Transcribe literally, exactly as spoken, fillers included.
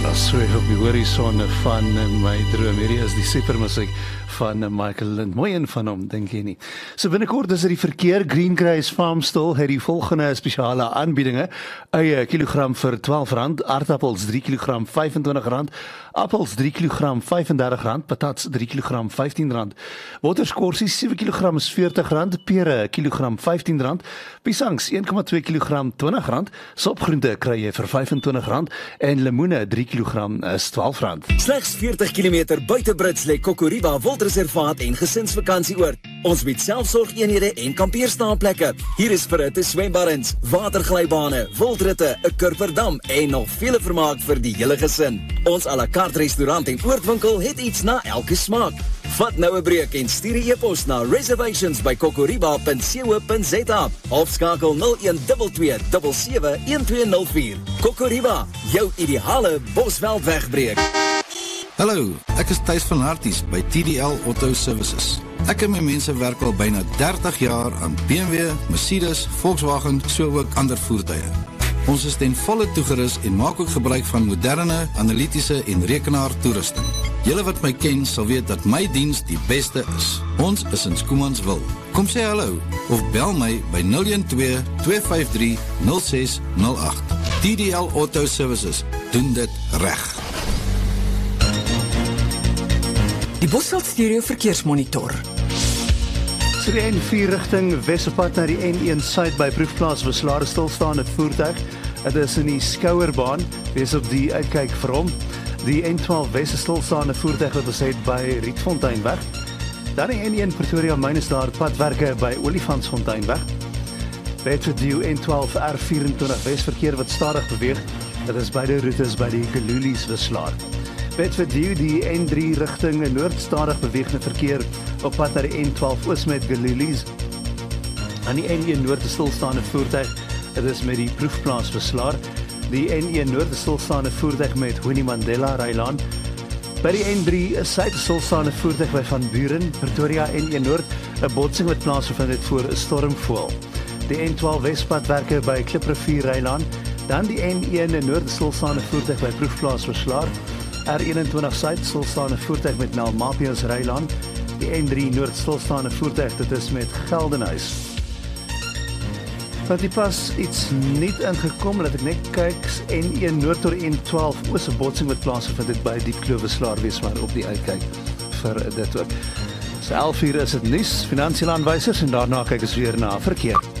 Sweef op die horison van my droom. Hierdie is die supermusiek van Michael Lind. Mooi een van hom, dink jy nie? So binnekort is er die verkeer. Greengrace Farmstall het die volgende spesiale aanbiedinge. Eie kilogram vir twaalf rand, aardappels drie kilogram vyfentwintig rand, appels drie kilogram vyfendertig rand, patats drie kilogram vyftien rand, waterskorsies sewe kilogram is veertig rand, pere kilogram vyftien rand, piesangs een komma twee kilogram twintig rand, sopgroente kry jy vir vyfentwintig rand en lemoene drie kilogram is twaalf rand. Slegs veertig kilometer buite Brits lê Kokoriba Wildreservaat en gesinsvakantieoord. Ons bied selfsorgeenhede en kampeerstaanplekke. Hier is verhitte swembaddens, waterglybane, wildritte, 'n kurperdam en nog vele vermaak vir die hele gesin. Ons à la carte restaurant en oordwinkel het iets na elke smaak. Vat nou 'n breek en stuur 'n e-pos na reservations by kokoriba punt co punt za of skakel nul een twee twee sewe sewe een twee nul vier. Kokoriba, jou ideale Bosveld wegbreek. Hallo, ek is Thys van Harties by T D L Auto Services. Ek en my mense werk al byna dertig jaar aan B M W, Mercedes, Volkswagen, so ook ander voertuie. Ons is ten volle toegerus en maak ook gebruik van moderne, analitiese en rekenaar toerusting. Julle wat my ken sal weet dat my diens die beste is. Ons is in Schoemansville. Kom sê hallo of bel my by nul een twee twee vyf drie nul ses nul agt. T D L Auto Services doen dit reg. Die Bosveld Stereo Verkeersmonitor. So die N vier rigting Wesopad na die N een Suid by Proefplaas Weslaar stilstaande voertuig. Dit is in die Skouerbaan, wees op die uitkyk vir hom. Die N twaalf Wes stilstaande voertuig wat ons het by Rietfonteinweg. Dan die N een Pretoria Mynes daar padwerke by Olifantsfonteinweg. Bedford N twaalf R vyerentwintig Wes verkeer wat stadig beweeg. Dit is beide roetes by die Gelulies Weslaar. Bedford die N drie rigting noord stadig bewegende verkeer op pad na die N twaalf oos met Gelulies. Aan die N een noord stilstaande voertuig, dit is met die Proefplaas Weslaar. Die N een noord stilstaande voertuig met Winnie Mandela Rylaan. By die N drie suid stilstaande voertuig by Van Buren, Pretoria N een noord, 'n botsing wat plaasgevind het voor 'n stormvoël. Die N twaalf Wespadwerke by Kliprivier Rylaan, dan die N een noord stilstaande voertuig by Proefplaas Weslaar. R eenentwintig Suid stilstaande voertuig met Nelmapius Rylaan. Die N drie Noord stilstaande voertuig, dit is met Geldenhuis. Want die pas iets niet ingekom, laat ek net kyk, N een Noord oor N twaalf oos 'n botsing wat plaasgevind het by Diepkloof Weslaar wees maar op die uitkyk vir dit ook. So elf uur is dit nuus, finansiële aanwysers en daarna kyk ons weer na verkeer.